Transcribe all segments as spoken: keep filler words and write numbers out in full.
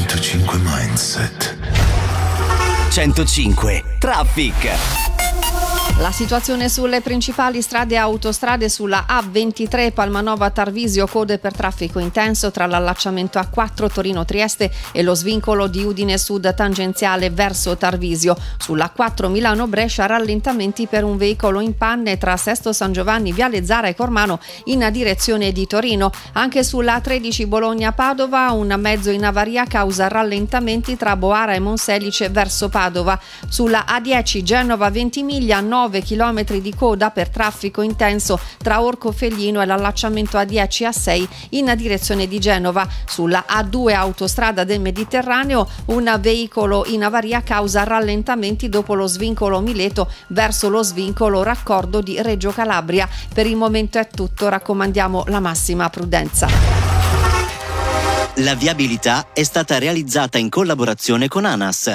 centocinque Mindset. centocinque Traffic. La situazione sulle principali strade e autostrade: sulla A ventitré Palmanova Tarvisio, code per traffico intenso tra l'allacciamento A quattro Torino-Trieste e lo svincolo di Udine Sud tangenziale verso Tarvisio. Sulla A quattro Milano-Brescia rallentamenti per un veicolo in panne tra Sesto San Giovanni, Viale Zara e Cormano in direzione di Torino. Anche sulla A tredici Bologna-Padova un mezzo in avaria causa rallentamenti tra Boara e Monselice verso Padova. Sulla A dieci Genova-Ventimiglia nove chilometri di coda per traffico intenso tra Orco Feglino e l'allacciamento A dieci A sei in direzione di Genova. Sulla A due autostrada del Mediterraneo un veicolo in avaria causa rallentamenti dopo lo svincolo Mileto verso lo svincolo Raccordo di Reggio Calabria. Per il momento è tutto, raccomandiamo la massima prudenza. La viabilità è stata realizzata in collaborazione con ANAS.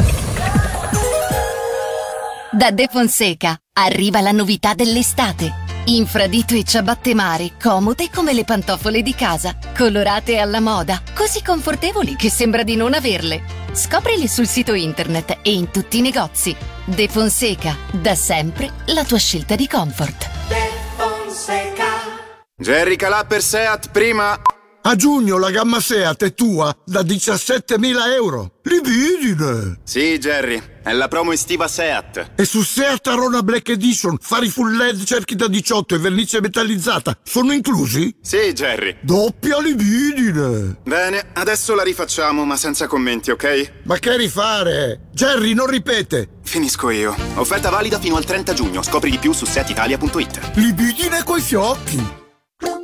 Da De Fonseca arriva la novità dell'estate. Infradito e ciabatte mare, comode come le pantofole di casa, colorate alla moda, così confortevoli che sembra di non averle. Scoprili sul sito internet e in tutti i negozi. De Fonseca, da sempre la tua scelta di comfort. De Fonseca. Jerry Calà per Seat prima. A giugno la gamma Seat è tua da diciassettemila euro. Libidine! Sì, Jerry, è la promo estiva Seat. E su Seat Arona Black Edition, fari full L E D, cerchi da diciotto e vernice metallizzata sono inclusi? Sì, Jerry. Doppia libidine! Bene, adesso la rifacciamo, ma senza commenti, ok? Ma che rifare? Jerry, non ripete! Finisco io. Offerta valida fino al trenta giugno. Scopri di più su seat italia punto it. Libidine coi fiocchi!